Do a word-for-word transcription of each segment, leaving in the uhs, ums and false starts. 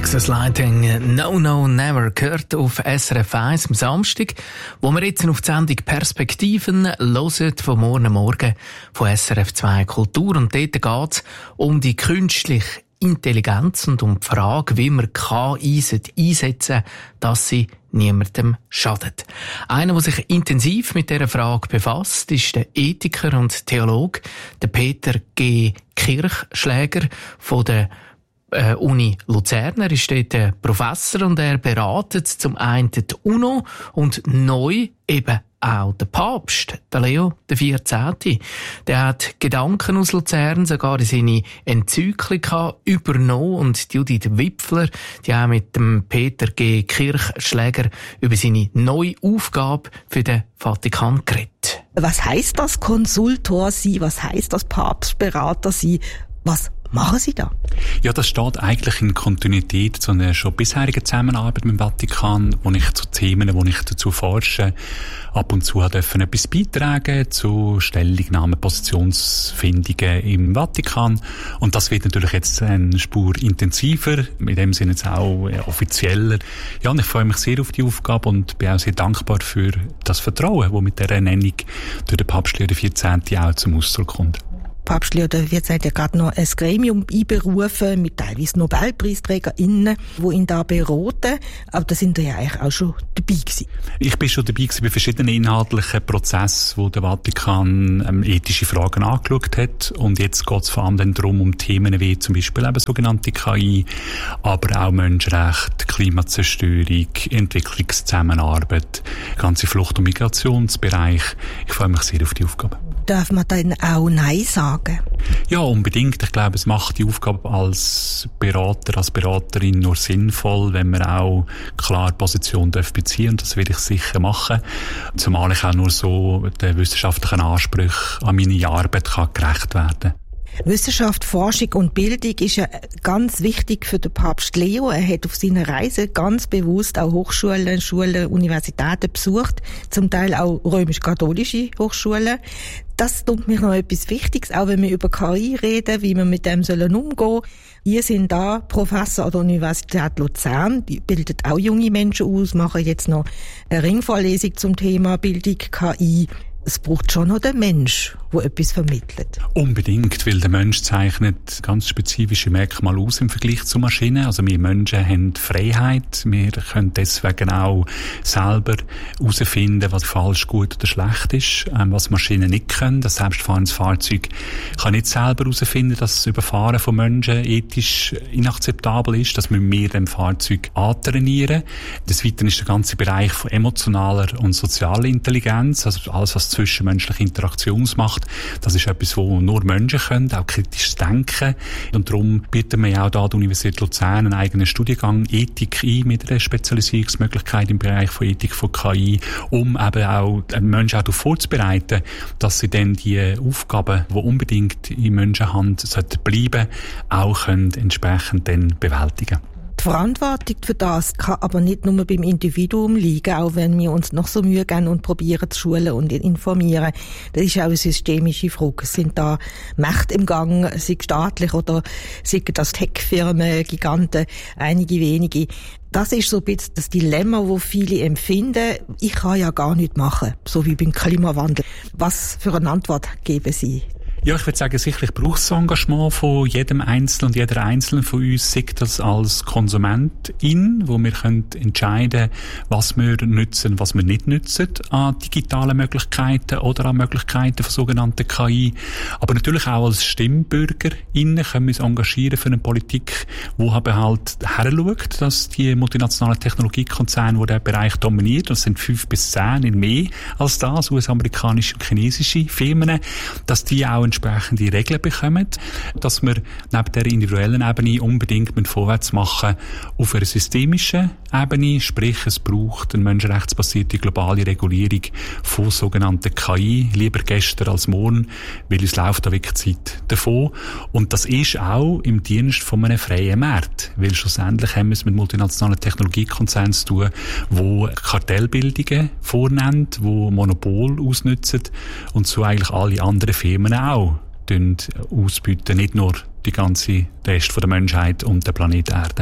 Texas Lighting No No Never gehört auf S R F eins am Samstag, wo wir jetzt auf die Sendung Perspektiven hören von morgen Morgen von S R F zwei Kultur. Und dort geht es um die künstliche Intelligenz und um die Frage, wie man K I einsetzen sollte, dass sie niemandem schadet. Einer, der sich intensiv mit dieser Frage befasst, ist der Ethiker und Theologe, der Peter G. Kirchschläger von der äh, Uni Luzern. Er ist dort äh, Professor und er beratet zum einen die UNO und neu eben auch der Papst, der Leo der vierzehnte. Der hat Gedanken aus Luzern sogar in seine Enzyklika übernommen und Judith Wipfler, die auch mit dem Peter G. Kirchschläger über seine neue Aufgabe für den Vatikan geredet. Was heisst das Konsultor sein? Was heisst das Papstberater sein? Was machen Sie da? Ja, das steht eigentlich in Kontinuität zu einer schon bisherigen Zusammenarbeit mit dem Vatikan, wo ich zu Themen, wo ich dazu forsche, ab und zu dürfen etwas beitragen zu Stellungnahmen, Positionsfindungen im Vatikan. Und das wird natürlich jetzt eine Spur intensiver, in dem Sinne jetzt auch offizieller. Ja, und ich freue mich sehr auf die Aufgabe und bin auch sehr dankbar für das Vertrauen, das mit dieser Ernennung durch den Papst Leo der vierzehnte auch zum Ausdruck kommt. Papst Leo der vierzehnte hat gerade noch ein Gremium einberufen mit teilweise NobelpreisträgerInnen, die ihn da beraten. Aber da sind wir ja eigentlich auch schon dabei gewesen. Ich bin schon dabei gewesen bei verschiedenen inhaltlichen Prozessen, wo der Vatikan ähm, ethische Fragen angeschaut hat. Und jetzt geht es vor allem darum, um Themen wie zum Beispiel eben sogenannte K I, aber auch Menschenrechte, Klimazerstörung, Entwicklungszusammenarbeit, ganze Flucht- und Migrationsbereich. Ich freue mich sehr auf die Aufgabe. Darf man dann auch Nein sagen? Ja, unbedingt. Ich glaube, es macht die Aufgabe als Berater, als Beraterin nur sinnvoll, wenn man auch klar Position beziehen darf. Das werde ich sicher machen. Zumal ich auch nur so den wissenschaftlichen Ansprüchen an meine Arbeit kann gerecht werden kann. Wissenschaft, Forschung und Bildung ist ja ganz wichtig für den Papst Leo. Er hat auf seiner Reise ganz bewusst auch Hochschulen, Schulen, Universitäten besucht, zum Teil auch römisch-katholische Hochschulen. Das tut mir noch etwas Wichtiges, auch wenn wir über K I reden, wie wir mit dem sollen umgehen. Ihr sind da Professor an der Universität Luzern, die bildet auch junge Menschen aus, machen jetzt noch eine Ringvorlesung zum Thema Bildung K I. Es braucht schon noch den Mensch, der etwas vermittelt. Unbedingt, weil der Mensch zeichnet ganz spezifische Merkmale aus im Vergleich zu Maschinen. Also wir Menschen haben Freiheit. Wir können deswegen auch selber herausfinden, was falsch, gut oder schlecht ist, was Maschinen nicht können. Das selbstfahrendes Fahrzeug kann nicht selber herausfinden, dass das Überfahren von Menschen ethisch inakzeptabel ist. Das müssen wir dem Fahrzeug antrainieren. Des Weiteren ist der ganze Bereich von emotionaler und sozialer Intelligenz, also alles, was zwischenmenschliche Interaktion macht. Das ist etwas, wo nur Menschen können, auch kritisches Denken. Und darum bieten wir ja auch da die Universität Luzern einen eigenen Studiengang Ethik ein mit einer Spezialisierungsmöglichkeit im Bereich von Ethik von K I, um eben auch Menschen auch darauf vorzubereiten, dass sie dann die Aufgaben, die unbedingt in Menschenhand sollten bleiben, auch können entsprechend dann bewältigen. Die Verantwortung für das kann aber nicht nur beim Individuum liegen, auch wenn wir uns noch so Mühe geben und probieren zu schulen und informieren. Das ist auch eine systemische Frage. Es sind da Mächte im Gang, sei staatlich oder sei das Tech-Firmen, Giganten, einige wenige. Das ist so ein bisschen das Dilemma, das viele empfinden. Ich kann ja gar nichts machen, so wie beim Klimawandel. Was für eine Antwort geben Sie? Ja, ich würde sagen, sicherlich braucht es Engagement von jedem Einzelnen und jeder Einzelnen von uns, sei das als Konsumentin, wo wir können entscheiden, was wir nutzen, was wir nicht nutzen an digitalen Möglichkeiten oder an Möglichkeiten von sogenannten K I. Aber natürlich auch als StimmbürgerInnen können wir uns engagieren für eine Politik, die eben halt heranschaut, dass die multinationalen Technologiekonzerne, die diesen Bereich dominieren, das sind fünf bis zehn, in mehr als das, US-amerikanische und chinesische Firmen, dass die auch entsprechende Regeln bekommen, dass wir neben der individuellen Ebene unbedingt vorwärts machen auf einer systemischen Ebene, sprich es braucht eine menschenrechtsbasierte globale Regulierung von sogenannten K I, lieber gestern als morgen, weil es läuft da wirklich Zeit davon. Und das ist auch im Dienst von einem freien Markt, weil schlussendlich haben wir es mit multinationalen Technologiekonzernen zu tun, die Kartellbildungen vornehmen, die Monopol ausnutzen und so eigentlich alle anderen Firmen auch ausbieten, nicht nur die ganze Rest von der Menschheit und der Planet Erde.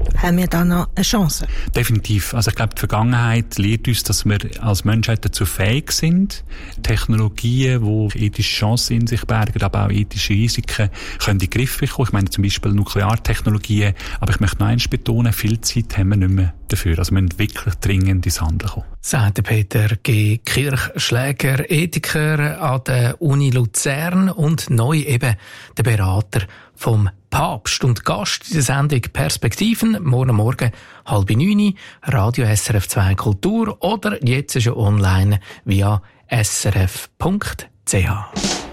haben wir da noch eine Chance? Definitiv. Also ich glaube, die Vergangenheit lehrt uns, dass wir als Menschheit dazu fähig sind, Technologien, die ethische Chancen in sich bergen, aber auch ethische Risiken, können in den Griff bekommen. Ich meine zum Beispiel Nukleartechnologien, aber ich möchte noch eins betonen, viel Zeit haben wir nicht mehr dafür. Also wir müssen wirklich dringend ins Handeln kommen. Sagt Peter G. Kirchschläger, Ethiker an der Uni Luzern und neu eben der Berater vom Papst und Gast in der Sendung Perspektiven, morgen Morgen halb neun, Radio S R F zwei Kultur oder jetzt schon online via s r f punkt c h.